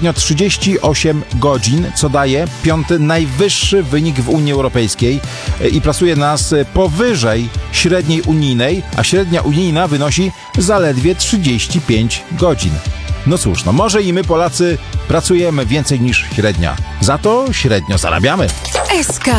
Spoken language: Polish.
średnio 38 godzin, co daje 5. najwyższy wynik w Unii Europejskiej i plasuje nas powyżej średniej unijnej, a średnia unijna wynosi zaledwie 35 godzin. No cóż, może i my Polacy pracujemy więcej niż średnia. Za to średnio zarabiamy. SK